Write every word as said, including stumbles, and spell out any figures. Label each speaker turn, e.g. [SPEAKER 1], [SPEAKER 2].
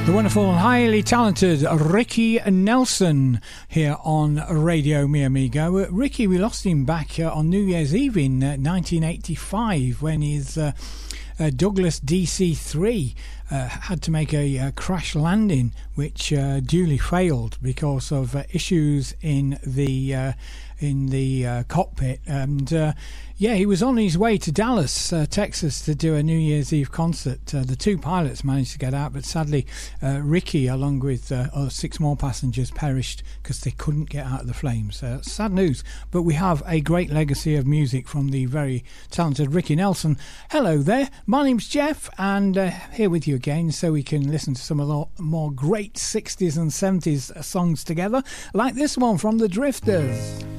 [SPEAKER 1] The wonderful, highly talented Ricky Nelson here on Radio Mi Amigo. Uh, Ricky, we lost him back uh, on New Year's Eve in uh, nineteen eighty-five when his uh, uh, Douglas D C three uh, had to make a, a crash landing, which uh, duly failed because of uh, issues in the uh, in the uh, cockpit. And uh, yeah, he was on his way to Dallas, uh, Texas, to do a New Year's Eve concert. Uh, the two pilots managed to get out, but sadly, uh, Ricky, along with uh, six more passengers, perished because they couldn't get out of the flames. Uh, sad news, but we have a great legacy of music from the very talented Ricky Nelson. Hello there, my name's Jeff, and uh, here with you again so we can listen to some of the more great sixties and seventies songs together, like this one from the Drifters.